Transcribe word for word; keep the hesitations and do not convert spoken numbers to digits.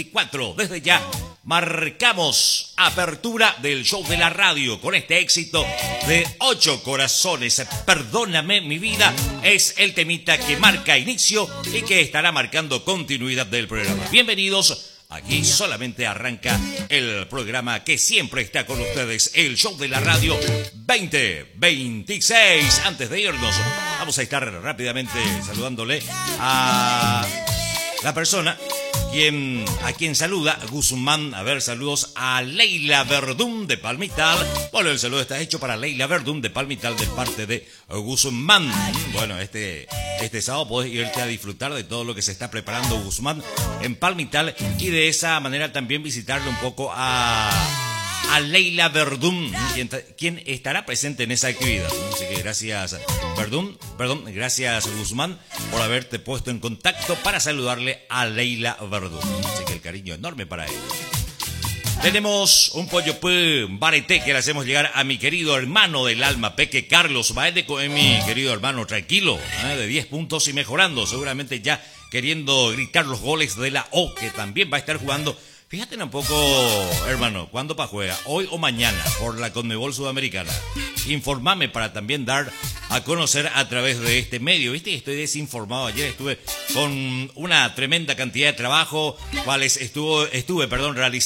cuatro. Desde ya marcamos apertura del show de la radio con este éxito de Ocho Corazones. Perdóname mi vida es el temita que marca inicio y que estará marcando continuidad del programa. Bienvenidos. Aquí solamente arranca el programa que siempre está con ustedes, el show de la radio veinte veintiséis. Antes de irnos, vamos a estar rápidamente saludándole a la persona quien, a quien saluda Guzmán. A ver, saludos a Leila Verdún de Palmital. Bueno, el saludo está hecho para Leila Verdún de Palmital de parte de Guzmán. Bueno, este, este sábado podés irte a disfrutar de todo lo que se está preparando Guzmán en Palmital y de esa manera también visitarle un poco a, a Leila Verdún, quien, quien estará presente en esa actividad. Así que gracias Verdún, perdón, gracias Guzmán por haberte puesto en contacto para saludarle a Leila Verdún. Así que el cariño enorme para él. Tenemos un pollo pues bareté que le hacemos llegar a mi querido hermano del alma, Peque Carlos Baete, con mi querido hermano tranquilo, ¿eh? de diez puntos y mejorando, seguramente ya queriendo gritar los goles de la O, que también va a estar jugando. Fíjate un poco, hermano, ¿cuándo pa' juega? ¿Hoy o mañana? Por la Conmebol Sudamericana. Informame para también dar a conocer a través de este medio. ¿Viste? Estoy desinformado. Ayer estuve con una tremenda cantidad de trabajo, cuales estuvo, estuve, perdón, realizando